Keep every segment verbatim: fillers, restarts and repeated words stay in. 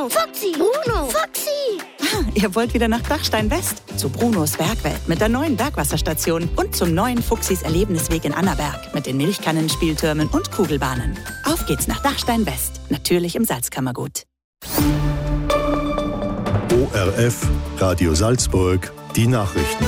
Bruno, Foxy, Bruno, Foxy. Ah, ihr wollt wieder nach Dachstein West? Zu Brunos Bergwelt mit der neuen Bergwasserstation und zum neuen Fuchsis Erlebnisweg in Annaberg mit den Milchkannen, Spieltürmen und Kugelbahnen. Auf geht's nach Dachstein West, natürlich im Salzkammergut. O R F, Radio Salzburg, die Nachrichten.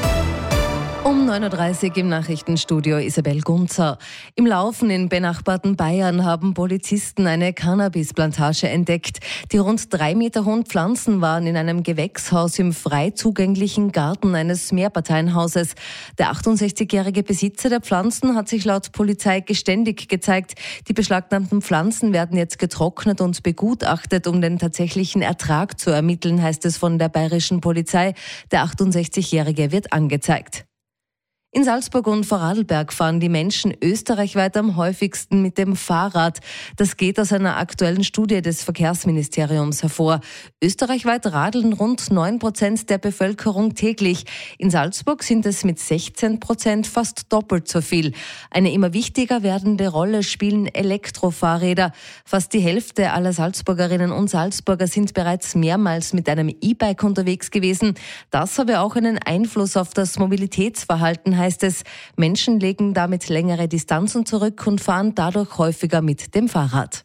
Um neun Uhr dreißig im Nachrichtenstudio Isabel Gunzer. Im Laufen in benachbarten Bayern haben Polizisten eine Cannabisplantage entdeckt. Die rund drei Meter hohen Pflanzen waren in einem Gewächshaus im frei zugänglichen Garten eines Mehrparteienhauses. Der achtundsechzigjährige Besitzer der Pflanzen hat sich laut Polizei geständig gezeigt. Die beschlagnahmten Pflanzen werden jetzt getrocknet und begutachtet, um den tatsächlichen Ertrag zu ermitteln, heißt es von der bayerischen Polizei. Der achtundsechzigjährige wird angezeigt. In Salzburg und Vorarlberg fahren die Menschen österreichweit am häufigsten mit dem Fahrrad. Das geht aus einer aktuellen Studie des Verkehrsministeriums hervor. Österreichweit radeln rund neun Prozent der Bevölkerung täglich. In Salzburg sind es mit sechzehn Prozent fast doppelt so viel. Eine immer wichtiger werdende Rolle spielen Elektrofahrräder. Fast die Hälfte aller Salzburgerinnen und Salzburger sind bereits mehrmals mit einem E-Bike unterwegs gewesen. Das habe auch einen Einfluss auf das Mobilitätsverhalten, heißt es. Menschen legen damit längere Distanzen zurück und fahren dadurch häufiger mit dem Fahrrad.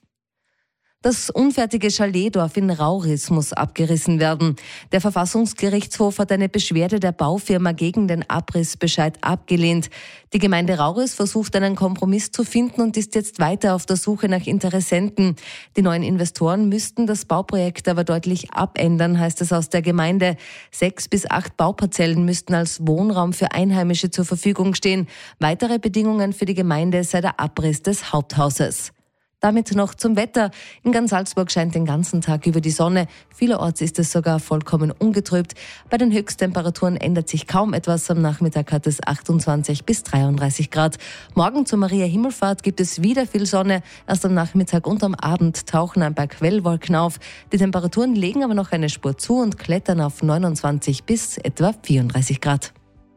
Das unfertige Chaletdorf in Rauris muss abgerissen werden. Der Verfassungsgerichtshof hat eine Beschwerde der Baufirma gegen den Abrissbescheid abgelehnt. Die Gemeinde Rauris versucht einen Kompromiss zu finden und ist jetzt weiter auf der Suche nach Interessenten. Die neuen Investoren müssten das Bauprojekt aber deutlich abändern, heißt es aus der Gemeinde. Sechs bis acht Bauparzellen müssten als Wohnraum für Einheimische zur Verfügung stehen. Weitere Bedingungen für die Gemeinde sei der Abriss des Haupthauses. Damit noch zum Wetter. In ganz Salzburg scheint den ganzen Tag über die Sonne. Vielerorts ist es sogar vollkommen ungetrübt. Bei den Höchsttemperaturen ändert sich kaum etwas. Am Nachmittag hat es achtundzwanzig bis dreiunddreißig Grad. Morgen zur Maria-Himmelfahrt gibt es wieder viel Sonne. Erst am Nachmittag und am Abend tauchen ein paar Quellwolken auf. Die Temperaturen legen aber noch eine Spur zu und klettern auf neunundzwanzig bis etwa vierunddreißig Grad.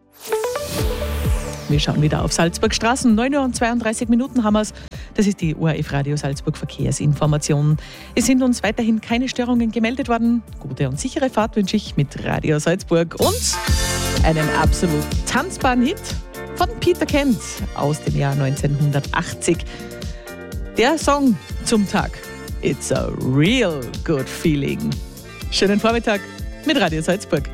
Wir schauen wieder auf Salzburg Straßen. neun Uhr und zweiunddreißig Minuten haben wir es. Das ist die O R F Radio Salzburg Verkehrsinformation. Es sind uns weiterhin keine Störungen gemeldet worden. Gute und sichere Fahrt wünsche ich mit Radio Salzburg und einem absolut tanzbaren Hit von Peter Kent aus dem Jahr neunzehnhundertachtzig. Der Song zum Tag. It's a real good feeling. Schönen Vormittag mit Radio Salzburg.